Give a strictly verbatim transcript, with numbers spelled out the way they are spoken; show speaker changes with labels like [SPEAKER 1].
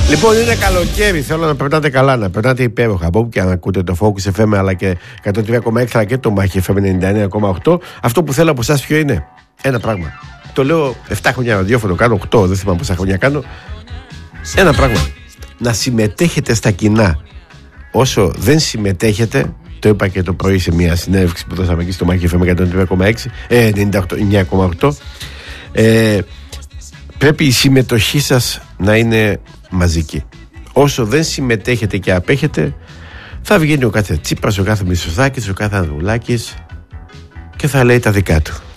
[SPEAKER 1] Λοιπόν, είναι καλοκαίρι. Θέλω να περνάτε καλά, να περνάτε υπέροχα. Από όπου και αν ακούτε το Focus εφ εμ, αλλά και εκατόν τρία κόμμα έξι αλλά και το Μάχη εφ εμ ενενήντα εννέα κόμμα οκτώ. Αυτό που θέλω από εσάς ποιο είναι? Ένα πράγμα. Το λέω επτά χρόνια ραδιόφωνο, κάνω οκτώ, δεν θυμάμαι πόσα χρόνια κάνω. Ένα πράγμα. Να συμμετέχετε στα κοινά. Όσο δεν συμμετέχετε, το είπα και το πρωί σε μια συνέντευξη που δώσαμε εκεί στο Μάχη εφ εμ εκατόν τρία κόμμα έξι, ε, ενενήντα εννέα κόμμα οκτώ. Ε, πρέπει η συμμετοχή σας να είναι μαζική. Όσο δεν συμμετέχετε και απέχετε, θα βγαίνει ο κάθε Τσίπρας, ο κάθε Μητσοτάκης, ο κάθε Ανδρουλάκης και θα λέει τα δικά του.